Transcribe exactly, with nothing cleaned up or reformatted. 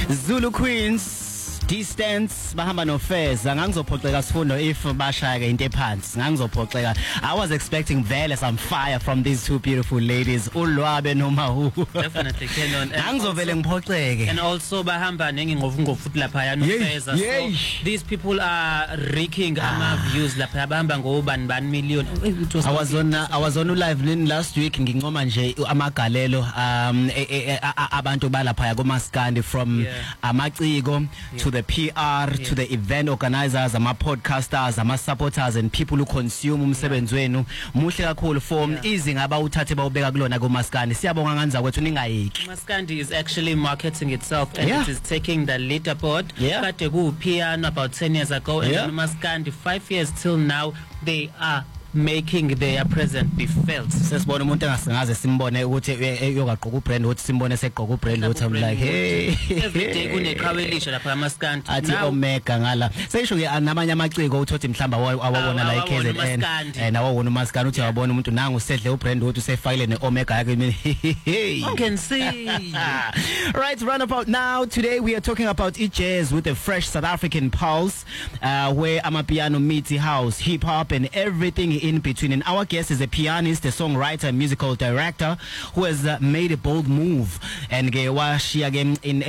Zulu Queens distance bahamba no Feza ngangizophoxeka sifundo if bashaya ke into ephansi ngangizophoxeka. I was expecting vele some fire from these two beautiful ladies uLwabe noma hu. Definitely Kenon. Ngangizovele ngiphoxeke. And also bahamba nengingovu futhi lapha ya no Feza. So these people are reeking ama views lapha bahamba ngo one million. I was on uh, I was on live last week ngincoma nje amagalelo um abantu balapha ya koMaskandi from amaciko to the P R, yeah. to the event organizers, ama podcasters, ama supporters and people who consume umsebenzi wenu. Muhle kakhulu form izinga abawuthathe bawubeka kulona koMaskandi. Siyabonga nganza kwethu ningayiki. Maskandi is actually marketing itself and yeah. it is taking the leaderboard. Kade ku piano about ten years ago and yeah. Maskandi five years till now they are making their presence be felt. Sesibona umuntu engasingaze simbone ukuthi uyogaqoka ubrand uthi simbone segqoka ubrand uthi I'm like hey every day kuneqhawelisha lapha eMaskandi athi Omega ngala seyisho ke nabanye amaciko uthothi mhlamba awabona la eK Z N eh nawo wona uMaskandi uthi wabona umuntu nangu usedle ubrand uthi usefile neOmega yakhe mina I can see. Right, round about now today we are talking about jazz with a fresh South African pulse uh, where amapiano meets house, hip hop and everything in between. And our guest is a pianist, a songwriter, a musical director who has uh, made a bold move and uh, she again in